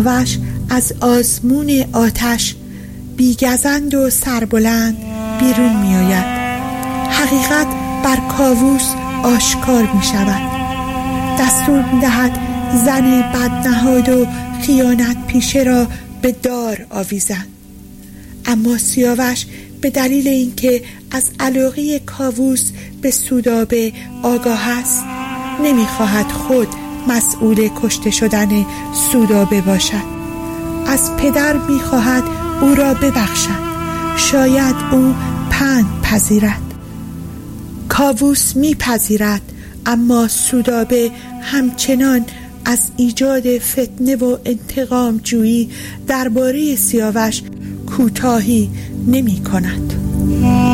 وش از آزمون آتش بیگزند و سربلند بیرون می آید. حقیقت بر کاووس آشکار می شود. دستور می دهد زن بدنهاد و خیانت پیشه را به دار آویزند. اما سیاوش به دلیل اینکه از علاقه کاووس به سودابه آگاه است نمیخواهد خود مسئول کشته شدن سودابه باشد. از پدر میخواهد او را ببخشد. شاید او پند پذیرد. کاووس میپذیرد، اما سودابه همچنان از ایجاد فتنه و انتقام جویی درباره سیاوش کوتاهی نمی کند.